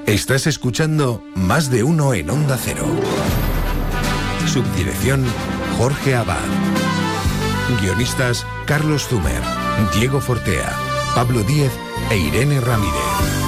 Estás escuchando Más de Uno en Onda Cero. Subdirección Jorge Abad. Guionistas Carlos Zumer, Diego Fortea, Pablo Díez e Irene Ramírez.